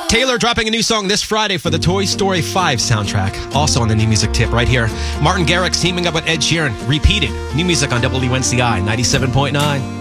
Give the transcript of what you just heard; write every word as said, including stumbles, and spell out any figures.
Taylor dropping a new song this Friday for the Toy Story five soundtrack. Also on the New Music Tip right here. Martin Garrix teaming up with Ed Sheeran. Repeated. New music on W N C I ninety-seven point nine.